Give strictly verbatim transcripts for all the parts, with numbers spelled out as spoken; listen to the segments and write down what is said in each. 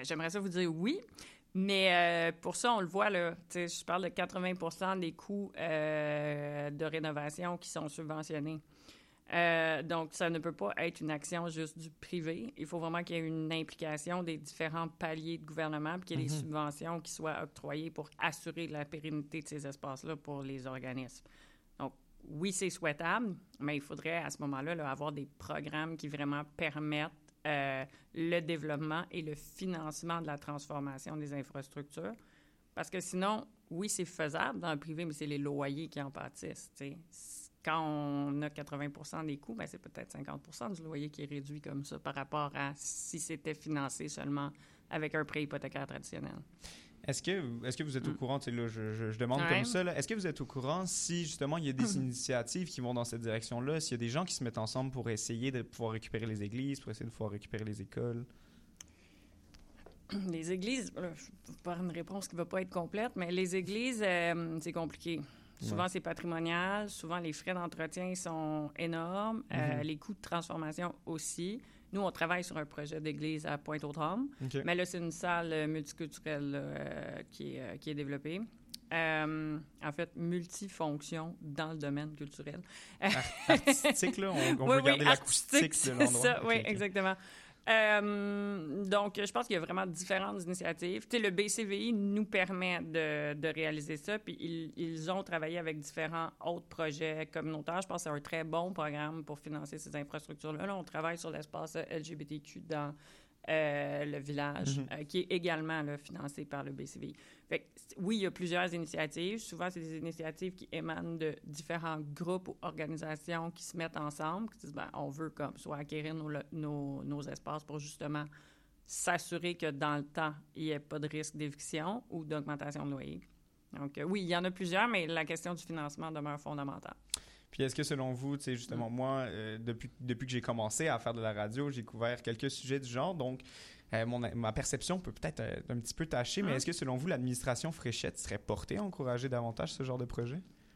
Bien, j'aimerais ça vous dire oui. Mais euh, pour ça, on le voit, là, je parle de quatre-vingts pour cent des coûts euh, de rénovation qui sont subventionnés. Euh, donc, ça ne peut pas être une action juste du privé. Il faut vraiment qu'il y ait une implication des différents paliers de gouvernement puis qu'il y ait mm-hmm. des subventions qui soient octroyées pour assurer la pérennité de ces espaces-là pour les organismes. Donc, oui, c'est souhaitable, mais il faudrait à ce moment-là là, avoir des programmes qui vraiment permettent Euh, le développement et le financement de la transformation des infrastructures. Parce que sinon, oui, c'est faisable dans le privé, mais c'est les loyers qui en pâtissent. T'sais. Quand on a quatre-vingts pour cent des coûts, bien, c'est peut-être cinquante pour cent du loyer qui est réduit comme ça par rapport à si c'était financé seulement avec un prêt hypothécaire traditionnel. Est-ce que, est-ce que vous êtes au courant, tu sais, là, je, je, je demande ouais. comme ça, là, est-ce que vous êtes au courant si, justement, il y a des initiatives qui vont dans cette direction-là, s'il y a des gens qui se mettent ensemble pour essayer de pouvoir récupérer les églises, pour essayer de pouvoir récupérer les écoles? Les églises, je vais faire une réponse qui ne va pas être complète, mais les églises, euh, c'est compliqué. Souvent, ouais. c'est patrimonial. Souvent, les frais d'entretien sont énormes. Mm-hmm. Euh, les coûts de transformation aussi. Nous, on travaille sur un projet d'église à Pointe-aux-Trembles. Okay. Mais là, c'est une salle multiculturelle euh, qui, est, euh, qui est développée. Euh, en fait, multifonction dans le domaine culturel. Artistique, là? On, on oui, veut garder oui, l'acoustique de l'endroit. C'est ça, okay, oui, okay. exactement. Euh, donc, je pense qu'il y a vraiment différentes initiatives. Tu sais, le B C V I nous permet de, de réaliser ça, puis ils, ils ont travaillé avec différents autres projets communautaires. Je pense que c'est un très bon programme pour financer ces infrastructures-là. Là, on travaille sur l'espace L G B T Q dans euh, le village, mm-hmm. euh, qui est également là, financé par le B C V I. Fait que, oui, il y a plusieurs initiatives. Souvent, c'est des initiatives qui émanent de différents groupes ou organisations qui se mettent ensemble, qui disent, ben, on veut comme soit acquérir nos, nos, nos espaces pour justement s'assurer que dans le temps, il n'y ait pas de risque d'éviction ou d'augmentation de loyer. Donc, euh, oui, il y en a plusieurs, mais la question du financement demeure fondamentale. Puis est-ce que selon vous, tu sais, justement, mmh. moi, euh, depuis, depuis que j'ai commencé à faire de la radio, j'ai couvert quelques sujets du genre, donc euh, mon, ma perception peut peut-être être un petit peu tachée, mmh. mais est-ce que selon vous, l'administration Fréchette serait portée à encourager davantage ce genre de projet?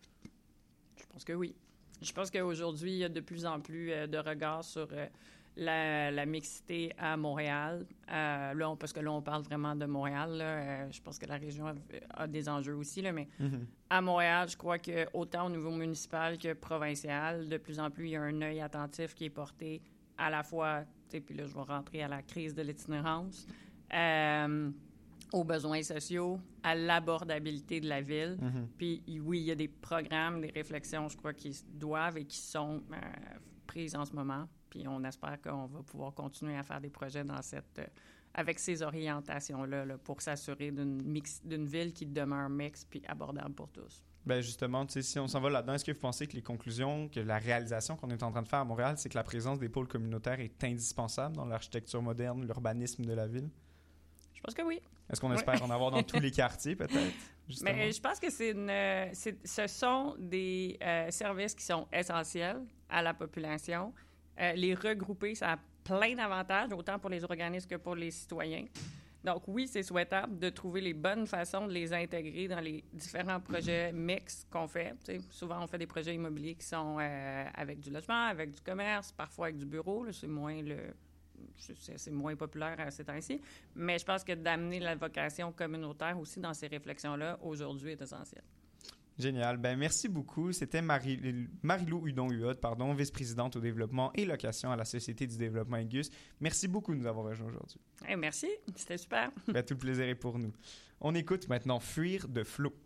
Je pense que oui. Je pense qu'aujourd'hui, il y a de plus en plus euh, de regards sur euh, la, la mixité à Montréal. Euh, là, on, parce que là, on parle vraiment de Montréal. Là, euh, je pense que la région a, a des enjeux aussi, là, mais mm-hmm. à Montréal, je crois que autant au niveau municipal que provincial, de plus en plus, il y a un œil attentif qui est porté à la fois, tu sais, puis là, je vais rentrer à la crise de l'itinérance, euh, aux besoins sociaux, à l'abordabilité de la ville. Mm-hmm. Puis oui, il y a des programmes, des réflexions, je crois, qui doivent et qui sont euh, prises en ce moment. Puis on espère qu'on va pouvoir continuer à faire des projets dans cette, euh, avec ces orientations-là là, pour s'assurer d'une, mix, d'une ville qui demeure mixte puis abordable pour tous. Bien justement, si on s'en va là-dedans, est-ce que vous pensez que les conclusions, que la réalisation qu'on est en train de faire à Montréal, c'est que la présence des pôles communautaires est indispensable dans l'architecture moderne, l'urbanisme de la ville? Je pense que oui. Est-ce qu'on espère oui. en avoir dans tous les quartiers, peut-être? Justement? Mais je pense que c'est une, c'est, ce sont des euh, services qui sont essentiels à la population. Euh, les regrouper, ça a plein d'avantages, autant pour les organismes que pour les citoyens. Donc oui, c'est souhaitable de trouver les bonnes façons de les intégrer dans les différents projets mixtes qu'on fait. T'sais, souvent, on fait des projets immobiliers qui sont euh, avec du logement, avec du commerce, parfois avec du bureau. Là, c'est moins le... C'est, c'est moins populaire à ces temps-ci. Mais je pense que d'amener la vocation communautaire aussi dans ces réflexions-là, aujourd'hui, est essentiel. Génial. Ben merci beaucoup. C'était Marie, Marie-Lou Hudon-Huot, pardon, vice-présidente au développement et location à la Société du développement Ingus. Merci beaucoup de nous avoir rejoints aujourd'hui. Hey, merci. C'était super. Ben, tout le plaisir est pour nous. On écoute maintenant Fuir de Flo.